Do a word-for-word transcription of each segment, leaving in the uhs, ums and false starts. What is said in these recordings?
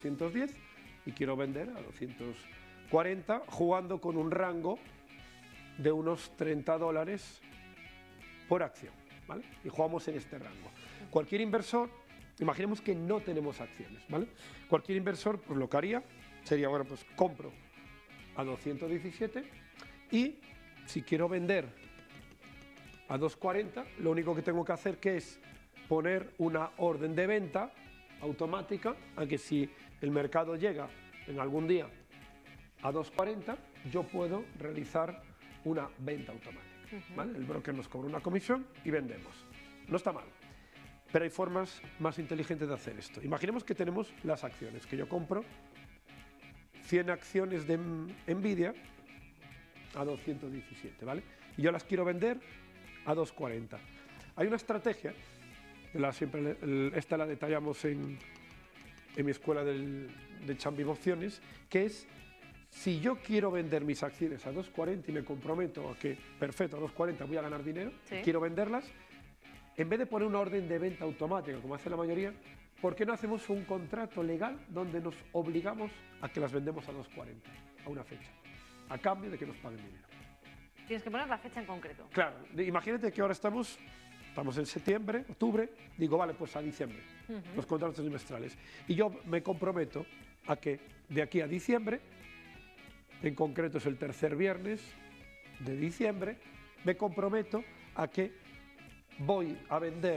doscientos diez y quiero vender a doscientos cuarenta jugando con un rango de unos treinta dólares por acción, ¿vale? Y jugamos en este rango. Cualquier inversor, imaginemos que no tenemos acciones, ¿vale? Cualquier inversor, pues lo que haría sería, bueno, pues compro a doscientos diecisiete y si quiero vender a doscientos cuarenta, lo único que tengo que hacer que es poner una orden de venta automática a que si el mercado llega en algún día a doscientos cuarenta, yo puedo realizar una venta automática, ¿vale? El broker nos cobra una comisión y vendemos. No está mal, pero hay formas más inteligentes de hacer esto. Imaginemos que tenemos las acciones, que yo compro cien acciones de Nvidia a doscientos diecisiete, ¿vale? Y yo las quiero vender a doscientos cuarenta. Hay una estrategia, la, siempre, esta la detallamos en, en mi escuela del, de Chambim Opciones, que es, si yo quiero vender mis acciones a doscientos cuarenta y me comprometo a que, perfecto, a doscientos cuarenta voy a ganar dinero, ¿sí? Quiero venderlas, en vez de poner una orden de venta automática, como hace la mayoría, ¿por qué no hacemos un contrato legal donde nos obligamos a que las vendemos a doscientos cuarenta, a una fecha, a cambio de que nos paguen dinero? Tienes que poner la fecha en concreto. Claro, imagínate que ahora estamos, estamos en septiembre, octubre, digo, vale, pues a diciembre, uh-huh. Los contratos trimestrales. Y yo me comprometo a que de aquí a diciembre, en concreto es el tercer viernes de diciembre, me comprometo a que voy a vender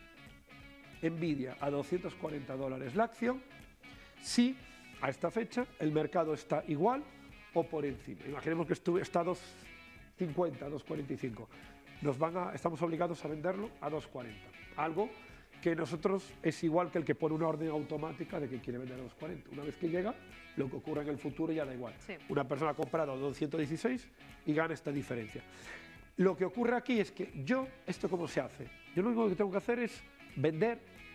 Nvidia a doscientos cuarenta dólares la acción si a esta fecha el mercado está igual o por encima. Imaginemos que está a doscientos cincuenta, doscientos cuarenta y cinco. Nos van a, estamos obligados a venderlo a doscientos cuarenta. Algo que nosotros es igual que el que pone una orden automática de que quiere vender a doscientos cuarenta. Una vez que llega, lo que ocurre en el futuro ya da igual. Sí. Una persona ha comprado a doscientos dieciséis y gana esta diferencia. Lo que ocurre aquí es que yo, ¿esto cómo se hace? Yo lo único que tengo que hacer es vender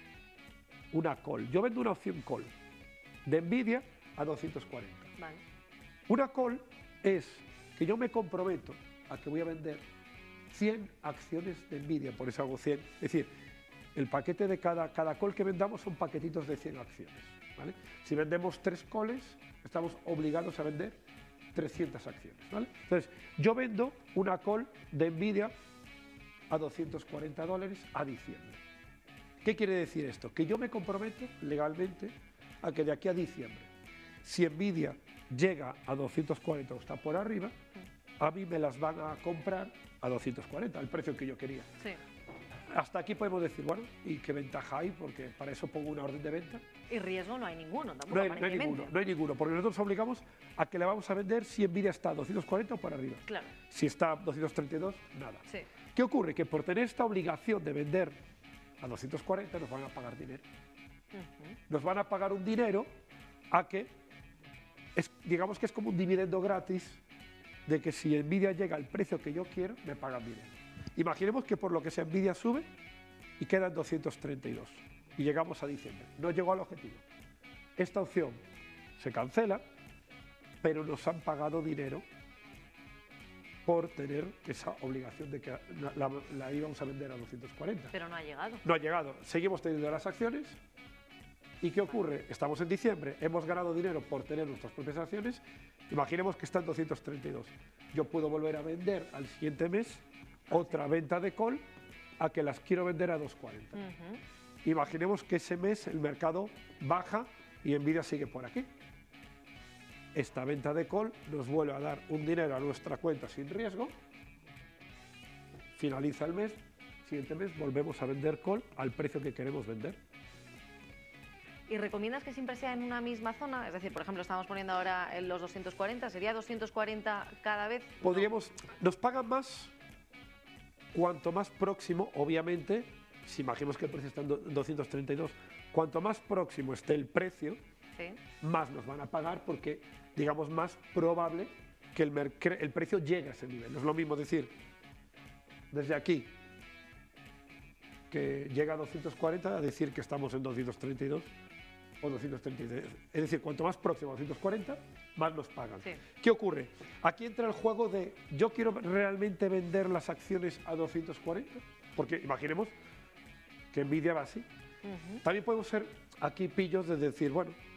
una call. Yo vendo una opción call de Nvidia a doscientos cuarenta. Vale. Una call es que yo me comprometo a que voy a vender cien acciones de Nvidia, por eso hago cien. Es decir, el paquete de cada, cada call que vendamos son paquetitos de cien acciones, ¿vale? Si vendemos tres calls, estamos obligados a vender trescientas acciones, ¿vale? Entonces, yo vendo una call de Nvidia a doscientos cuarenta dólares a diciembre. ¿Qué quiere decir esto? Que yo me comprometo legalmente a que de aquí a diciembre, si Nvidia llega a doscientos cuarenta o está por arriba, a mí me las van a comprar a doscientos cuarenta, al precio que yo quería. Sí. Hasta aquí podemos decir, bueno, ¿y qué ventaja hay? Porque para eso pongo una orden de venta. Y riesgo no hay ninguno, tampoco. No hay, no hay ninguno, no hay ninguno, porque nosotros obligamos a que le vamos a vender si Nvidia está a doscientos cuarenta o por arriba. Claro. Si está a doscientos treinta y dos, nada. Sí. ¿Qué ocurre? Que por tener esta obligación de vender a doscientos cuarenta nos van a pagar dinero. Uh-huh. Nos van a pagar un dinero a que, es, digamos que es como un dividendo gratis, de que si Nvidia llega al precio que yo quiero, me pagan dinero. Imaginemos que por lo que sea Nvidia sube y quedan doscientos treinta y dos y llegamos a diciembre. No llegó al objetivo. Esta opción se cancela, pero nos han pagado dinero por tener esa obligación de que la, la, la íbamos a vender a doscientos cuarenta. Pero no ha llegado. No ha llegado. Seguimos teniendo las acciones. ¿Y qué ocurre? Estamos en diciembre, hemos ganado dinero por tener nuestras propias acciones. Imaginemos que están doscientos treinta y dos. Yo puedo volver a vender al siguiente mes otra venta de call a que las quiero vender a doscientos cuarenta. Uh-huh. Imaginemos que ese mes el mercado baja y Nvidia sigue por aquí. Esta venta de call nos vuelve a dar un dinero a nuestra cuenta sin riesgo. Finaliza el mes, siguiente mes volvemos a vender call al precio que queremos vender. ¿Y recomiendas que siempre sea en una misma zona? Es decir, por ejemplo, estamos poniendo ahora en los doscientos cuarenta, ¿sería doscientos cuarenta cada vez? Podríamos, nos pagan más cuanto más próximo, obviamente, si imaginemos que el precio está en doscientos treinta y dos, cuanto más próximo esté el precio, sí, más nos van a pagar porque, digamos, más probable que el, el precio llegue a ese nivel. No es lo mismo decir, desde aquí, que llega a doscientos cuarenta, a decir que estamos en doscientos treinta y dos o doscientos treinta y tres. Es decir, cuanto más próximo a doscientos cuarenta, más nos pagan. Sí. ¿Qué ocurre? Aquí entra el juego de, ¿yo quiero realmente vender las acciones a doscientos cuarenta? Porque imaginemos que Nvidia va así. Uh-huh. También podemos ser aquí pillos de decir, bueno,